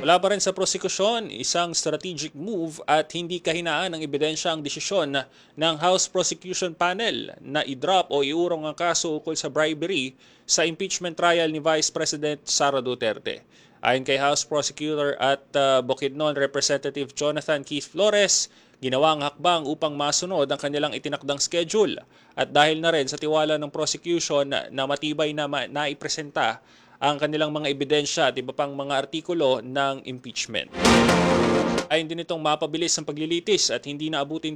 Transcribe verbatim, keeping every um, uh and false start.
Mula pa rin sa prosekusyon, isang strategic move at hindi kahinaan ng ebidensya ang desisyon ng House Prosecution Panel na i-drop o iurong ang kaso ukol sa bribery sa impeachment trial ni Vice President Sara Duterte. Ayon kay House Prosecutor at uh, Bukidnon Representative Jonathan Keith Flores, ginawa ang hakbang upang masunod ang kanilang itinakdang schedule at dahil na rin sa tiwala ng prosecution na, na matibay na ma- naipresenta ang kanilang mga ebidensya at iba pang mga artikulo ng impeachment. Ayon din itong mapabilis ang paglilitis at hindi na abutin